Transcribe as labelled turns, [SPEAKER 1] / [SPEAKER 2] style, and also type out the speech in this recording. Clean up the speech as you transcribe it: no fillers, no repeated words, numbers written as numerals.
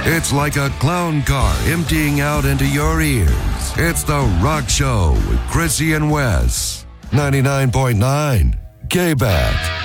[SPEAKER 1] It's like a clown car emptying out into your ears. It's The Rock Show with Chrissy and Wes. 99.9 K-Bat.